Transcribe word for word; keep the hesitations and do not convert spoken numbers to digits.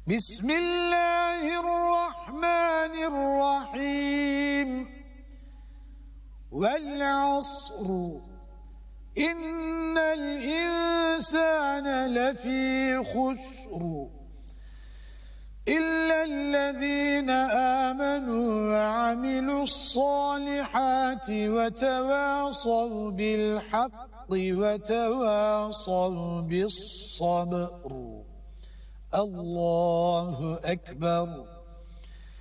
بسم الله الرحمن الرحيم والعصر إن الإنسان لفي خسر إلا الذين آمنوا وعملوا الصالحات وتواصوا بالحق وتواصوا بالصبر. الله أكبر.